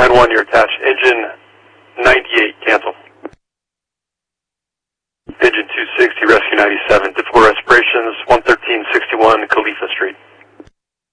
line 1, you're attached. Engine 98, cancel. Engine 260, rest